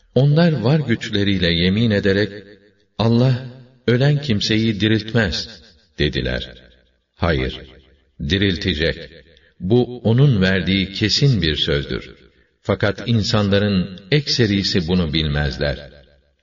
Onlar var güçleriyle yemin ederek, Allah ölen kimseyi diriltmez dediler. Hayır, diriltecek. Bu onun verdiği kesin bir sözdür. Fakat insanların ekserisi bunu bilmezler.